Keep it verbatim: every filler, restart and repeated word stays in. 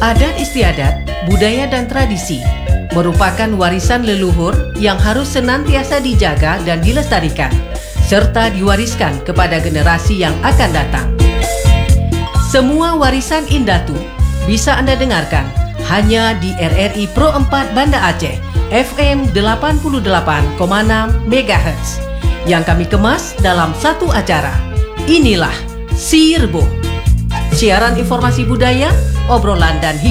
Adat istiadat, budaya dan tradisi merupakan warisan leluhur yang harus senantiasa dijaga dan dilestarikan, serta diwariskan kepada generasi yang akan datang. Semua warisan Indatu bisa Anda dengarkan hanya di R R I Pro empat Banda Aceh, F M delapan puluh delapan koma enam megahertz, yang kami kemas dalam satu acara. Inilah Sirbo, siaran informasi budaya, obrolan dan hiburan